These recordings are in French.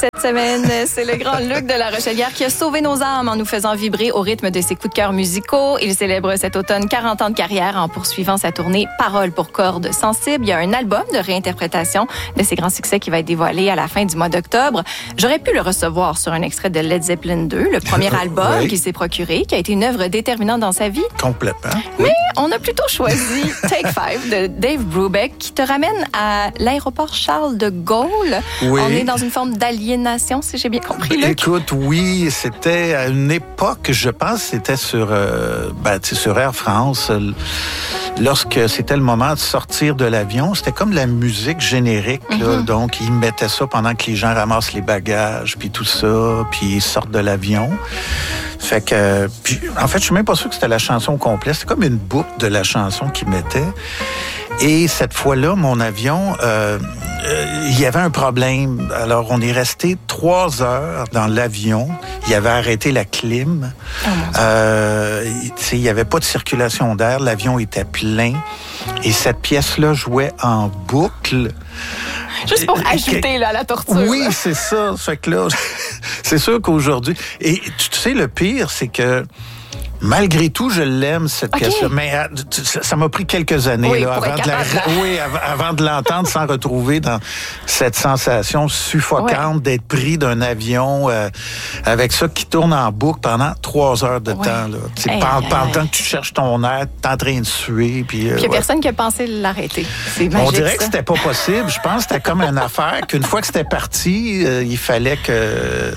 cette semaine. C'est le grand Luc de La Rochelière qui a sauvé nos âmes en nous faisant vibrer au rythme de ses coups de cœur musicaux. Il célèbre cet automne 40 ans de carrière en poursuivant sa tournée Paroles pour cordes sensibles. Il y a un album de réinterprétation de ses grands succès qui va être dévoilé à la fin du mois d'octobre. J'aurais pu le recevoir sur un extrait de Led Zeppelin 2, le premier album qu'il s'est procuré, qui a été une œuvre déterminante dans sa vie. Complètement. Mais on a plutôt choisi Take 5 de Dave Brubeck qui te ramène à l'aéroport Charles de Gaulle. Oui. On est dans une forme d'aliénation, si j'ai bien compris, Luc. Écoute, oui, c'était à une époque, je pense, c'était sur Air France. Lorsque c'était le moment de sortir de l'avion, c'était comme la musique générique. Là, donc, ils mettaient ça pendant que les gens ramassent les bagages, puis tout ça, puis ils sortent de l'avion. Fait que, puis, en fait, je suis même pas sûr que c'était la chanson complète. C'était comme une boucle de la chanson qu'ils mettaient. Et cette fois-là, mon avion, il y avait un problème. Alors, on est resté 3 heures dans l'avion. Il avait arrêté la clim. Il n'y avait pas de circulation d'air. L'avion était plein. Et cette pièce-là jouait en boucle. Juste pour ajouter là, la torture. Oui, c'est ça. Fait que là, c'est sûr qu'aujourd'hui... Et tu sais, le pire, c'est que malgré tout, je l'aime, cette pièce-là. Mais ça m'a pris quelques années là, avant de l'entendre sans retrouver dans cette sensation suffocante d'être pris d'un avion avec ça qui tourne en boucle pendant 3 heures de temps. Là. Pendant que tu cherches ton air, t'es en train de suer. Puis il n'y a personne qui a pensé l'arrêter. C'est magique, on dirait ça. que c'était pas possible. Je pense que c'était comme une affaire qu'une fois que c'était parti, il fallait que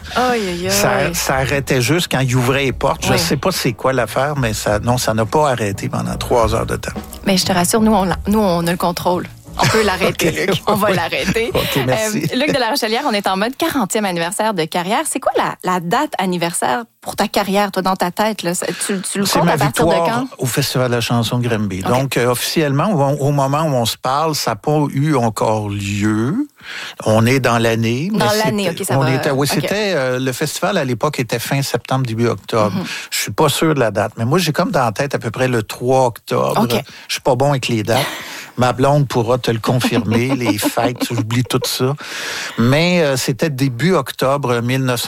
ça arrêtait juste quand il ouvrait les portes. Je sais pas c'est quoi l'affaire, mais ça n'a pas arrêté pendant 3 heures de temps. Mais je te rassure, nous, on a le contrôle. On peut l'arrêter, Luc. On va l'arrêter. OK, merci. Luc de La Rochelière, on est en mode 40e anniversaire de carrière. C'est quoi la date anniversaire pour ta carrière, toi, dans ta tête? Là? Tu le comptes à partir de quand? Au Festival de la chanson de Granby. Okay. Donc, officiellement, au moment où on se parle, ça n'a pas eu encore lieu. On est dans l'année. Dans l'année, OK, ça va. C'était... le festival, à l'époque, était fin septembre, début octobre. Je suis pas sûr de la date, mais moi, j'ai comme dans la tête à peu près le 3 octobre. Okay. Je suis pas bon avec les dates. Ma blonde pourra te le confirmer, les fêtes, j'oublie tout ça. Mais c'était début octobre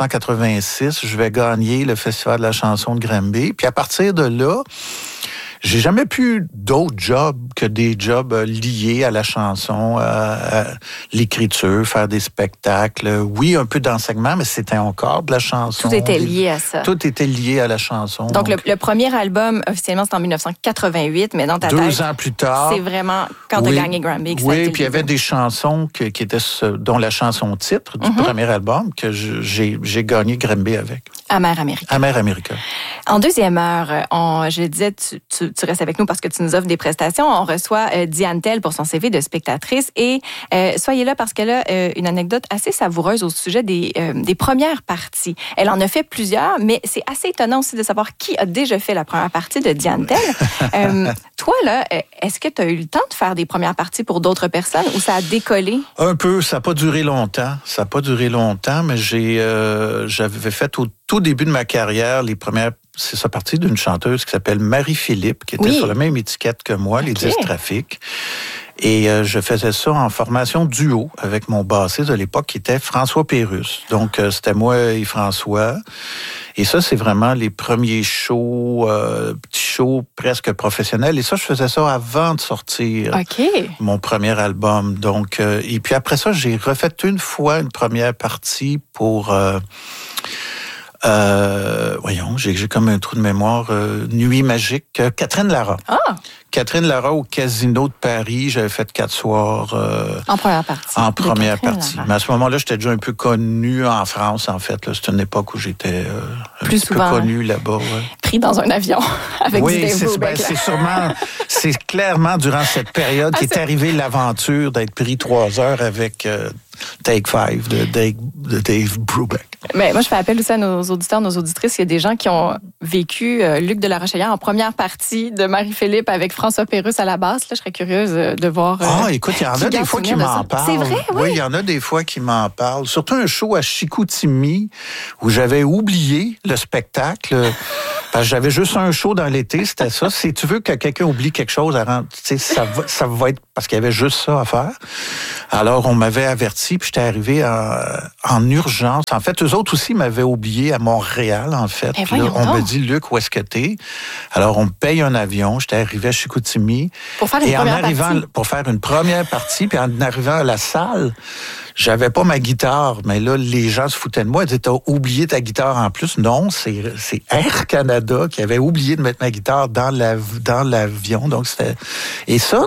1986, je vais gagner le Festival de la chanson de Granby. Puis à partir de là, j'ai jamais pu d'autres jobs que des jobs liés à la chanson, à l'écriture, faire des spectacles. Oui, un peu d'enseignement, mais c'était encore de la chanson. Tout était lié à ça. Tout était lié à la chanson. Donc le premier album, officiellement, c'est en 1988, mais dans ta tête... 2 ans plus tard. C'est vraiment quand tu as gagné Granby que ça a été puis il y avait des chansons qui étaient, dont la chanson titre du premier album, que j'ai gagné Granby avec. Amère Américaine. Amère Américaine. En deuxième heure, je disais, tu restes avec nous parce que tu nous offres des prestations. On reçoit Diane Tell pour son CV de spectatrice et soyez là parce qu'elle a une anecdote assez savoureuse au sujet des premières parties. Elle en a fait plusieurs, mais c'est assez étonnant aussi de savoir qui a déjà fait la première partie de Diane Tell. Toi, là, est-ce que tu as eu le temps de faire des premières parties pour d'autres personnes ou ça a décollé? Un peu. Ça n'a pas duré longtemps. Mais j'avais fait au tout début de ma carrière les premières... C'est ça partie d'une chanteuse qui s'appelle Marie-Philippe, qui était sur la même étiquette que moi, les disques Trafic. Et je faisais ça en formation duo avec mon bassiste de l'époque qui était François Pérusse. Donc, c'était moi et François. Et ça, c'est vraiment les premiers shows, petits shows presque professionnels. Et ça, je faisais ça avant de sortir mon premier album. Donc, et puis après ça, j'ai refait une fois une première partie pour... j'ai comme un trou de mémoire. Nuit magique. Catherine Lara. Catherine Lara au Casino de Paris. J'avais fait 4 soirs. En première partie. Mais à ce moment-là, j'étais déjà un peu connu en France, en fait. Là. C'était une époque où j'étais un petit peu connu là-bas. Ouais. Pris dans un avion avec du Dave Brubeck. C'est clairement durant cette période qu'est arrivée l'aventure d'être pris 3 heures avec... Take 5 de Dave Brubeck. Mais moi, je fais appel aussi à nos auditeurs, nos auditrices. Il y a des gens qui ont vécu Luc de La Rochelière en première partie de Marie-Philippe avec François Pérusse à la basse. Là, je serais curieuse de voir... écoute, il y en a des fois qui m'en parlent. C'est vrai, oui? Il y en a des fois qui m'en parlent. Surtout un show à Chicoutimi où j'avais oublié le spectacle. Parce que j'avais juste un show dans l'été, c'était ça. Si tu veux que quelqu'un oublie quelque chose, ça va être parce qu'il y avait juste ça à faire. Alors, on m'avait averti, puis j'étais arrivé en urgence. En fait, eux autres aussi m'avaient oublié à Montréal, en fait. Puis là, on me dit, Luc, où est-ce que t'es? Alors, on me paye un avion. J'étais arrivé à Chicoutimi. Pour faire une première partie. Pour faire une première partie, puis en arrivant à la salle, j'avais pas ma guitare, mais là, les gens se foutaient de moi. Ils disaient, t'as oublié ta guitare en plus. Non, c'est Air Canada qui avait oublié de mettre ma guitare dans l'avion. Donc, c'était... Et ça,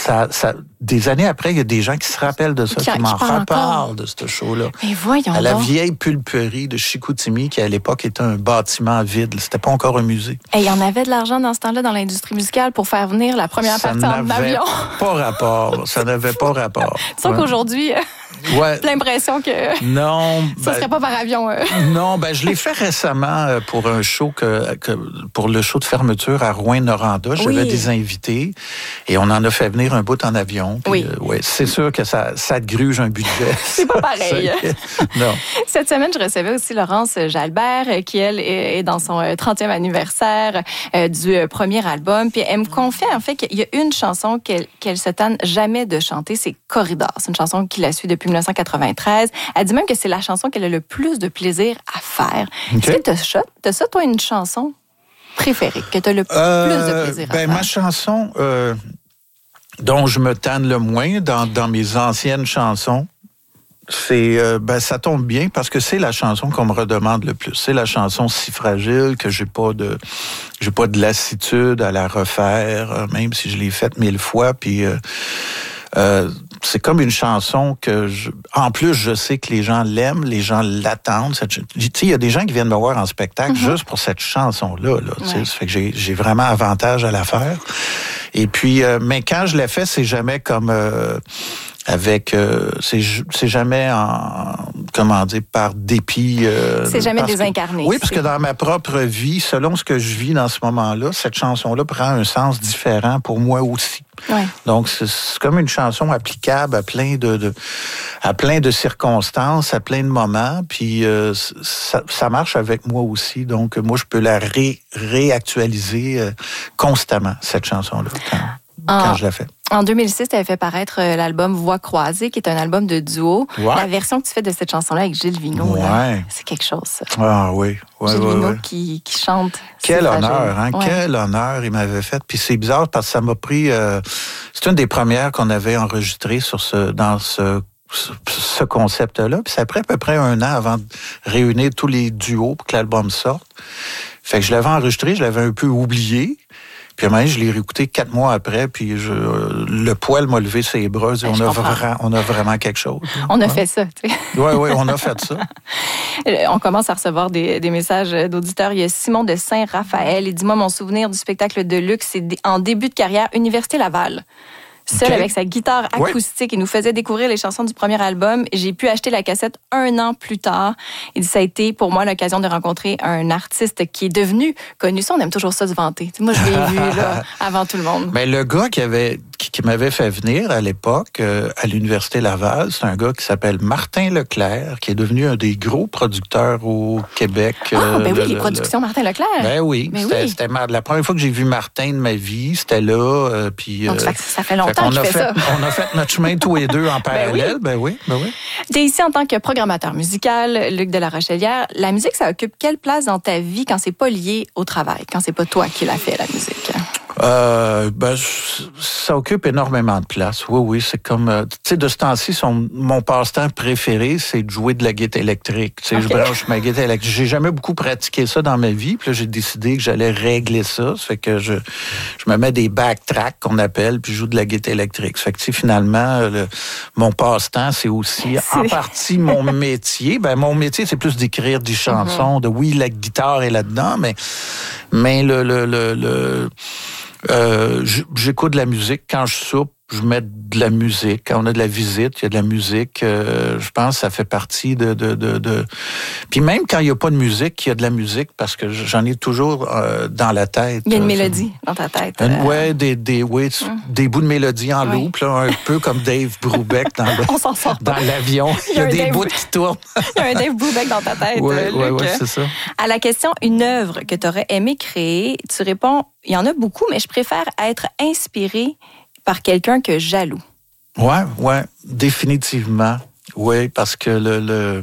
des années après, il y a des gens qui se rappellent de ça, qui m'en reparlent de ce show-là. Mais voyons à la vieille pulperie de Chicoutimi, qui à l'époque était un bâtiment vide. C'était pas encore un musée. Et il y en avait de l'argent dans ce temps-là dans l'industrie musicale pour faire venir la première partie en avion. Ça n'avait pas rapport. Sauf qu'aujourd'hui, j'ai l'impression que ça serait pas par avion. Non, je l'ai fait récemment pour un show pour le show de fermeture à Rouyn-Noranda. J'avais des invités et on en a fait venir un bout en avion. Puis, c'est sûr que ça te gruge un budget. C'est pas pareil. Non. Cette semaine, je recevais aussi Laurence Jalbert, qui, elle, est dans son 30e anniversaire du premier album. Puis elle me confiait, en fait, qu'il y a une chanson qu'elle se tanne jamais de chanter, c'est Corridor. C'est une chanson qui la suit depuis 1993. Elle dit même que c'est la chanson qu'elle a le plus de plaisir à faire. Okay. Est-ce que t'as ça, toi, une chanson préférée, que t'as le plus de plaisir à faire? Ma chanson dont je me tanne le moins dans mes anciennes chansons, c'est ça tombe bien parce que c'est la chanson qu'on me redemande le plus. C'est la chanson Si fragile que j'ai pas de lassitude à la refaire, même si je l'ai faite 1000 fois. Puis c'est comme une chanson en plus, je sais que les gens l'aiment, les gens l'attendent. Tu sais, il y a des gens qui viennent me voir en spectacle juste pour cette chanson-là. Ça fait que j'ai vraiment avantage à la faire. Et puis, mais quand je la fais, c'est jamais comme c'est jamais par dépit. C'est jamais désincarné. Oui, parce que dans ma propre vie, selon ce que je vis dans ce moment-là, cette chanson-là prend un sens différent pour moi aussi. Ouais. Donc, c'est comme une chanson applicable à plein de circonstances, à plein de moments, puis ça marche avec moi aussi. Donc, moi, je peux la réactualiser constamment, cette chanson-là, quand je la fais. En 2006, tu avais fait paraître l'album Voix croisée, qui est un album de duo. Ouais. La version que tu fais de cette chanson-là avec Gilles Vigneault, c'est quelque chose, ça. Ah oui. Gilles Vigneault qui chante. Quel honneur, hein? Ouais. Quel honneur il m'avait fait. Puis c'est bizarre parce que ça m'a pris... c'est une des premières qu'on avait enregistrées dans ce concept-là. Puis ça a pris à peu près 1 an avant de réunir tous les duos pour que l'album sorte. Fait que je l'avais enregistré, je l'avais un peu oublié. Puis à un moment donné, je l'ai réécouté 4 mois après, puis le poil m'a levé ses bras. On a vraiment quelque chose. On a fait ça, tu sais. Oui, on a fait ça. On commence à recevoir des messages d'auditeurs. Il y a Simon de Saint-Raphaël. Il dit, moi, mon souvenir du spectacle de Luc, c'est en début de carrière, Université Laval. Seul avec sa guitare acoustique, il nous faisait découvrir les chansons du premier album. J'ai pu acheter la cassette 1 an plus tard. Il dit, ça a été pour moi l'occasion de rencontrer un artiste qui est devenu connu. Ça, on aime toujours ça se vanter. Moi, je l'ai vu là, avant tout le monde. Mais le gars qui m'avait fait venir à l'époque à l'Université Laval, c'est un gars qui s'appelle Martin Leclerc, qui est devenu un des gros producteurs au Québec. Les productions Martin Leclerc. Ben oui, c'était la première fois que j'ai vu Martin de ma vie, c'était là. Donc, ça fait longtemps qu'il fait ça. On a fait notre chemin tous les deux en parallèle. Ben oui. Tu es ici en tant que programmateur musical, Luc de la Rochelière. La musique, ça occupe quelle place dans ta vie quand c'est pas lié au travail, quand c'est pas toi qui l'as fait, la musique? Ça occupe énormément de place. Oui, c'est comme... tu sais, de ce temps-ci, mon passe-temps préféré, c'est de jouer de la guitare électrique. Tu sais, je branche ma guitare électrique. J'ai jamais beaucoup pratiqué ça dans ma vie, puis là, j'ai décidé que j'allais régler ça. Ça fait que je me mets des backtracks qu'on appelle, puis je joue de la guitare électrique. Ça fait que, tu sais, finalement, mon passe-temps, c'est aussi en partie mon métier. Mon métier, c'est plus d'écrire des chansons, la guitare est là-dedans, mais j'écoute de la musique quand je soupe, je mets de la musique. Quand on a de la visite, il y a de la musique. Je pense que ça fait partie de... Puis même quand il n'y a pas de musique, il y a de la musique parce que j'en ai toujours dans la tête. Il y a une mélodie dans ta tête. Ouais, des bouts de mélodie en loop, là, un peu comme Dave Brubeck On s'en sort dans l'avion. Il y a des bouts qui tournent. Il y a un Dave Brubeck dans ta tête, Oui, c'est ça. À la question « Une œuvre que tu aurais aimé créer », tu réponds « Il y en a beaucoup, mais je préfère être inspiré par quelqu'un que jaloux. » Ouais, définitivement. Oui, parce que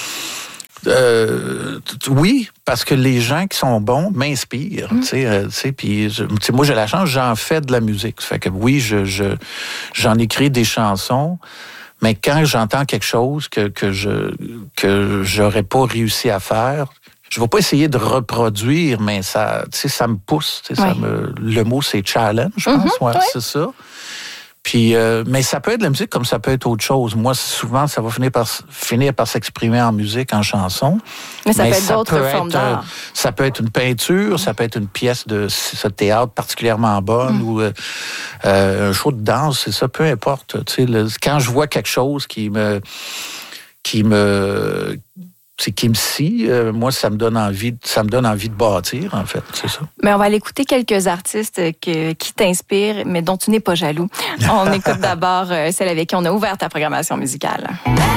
oui, parce que les gens qui sont bons m'inspirent. Puis moi, j'ai la chance, j'en fais de la musique. Ça fait que oui, j'en écris des chansons, mais quand j'entends quelque chose que j'aurais pas réussi à faire, je vais pas essayer de reproduire, mais ça me pousse. Le mot, c'est challenge, je pense. C'est ça. Puis, mais ça peut être de la musique comme ça peut être autre chose. Moi, souvent, ça va finir par s'exprimer en musique, en chanson. Mais ça peut être d'autres formes d'art. Ça peut être une peinture, ça peut être une pièce de théâtre particulièrement bonne ou un show de danse, c'est ça, peu importe. Quand je vois quelque chose qui me scie, moi, ça me donne envie de bâtir, en fait, c'est ça. Mais on va aller écouter quelques artistes qui t'inspirent, mais dont tu n'es pas jaloux. On écoute d'abord celle avec qui on a ouvert ta programmation musicale.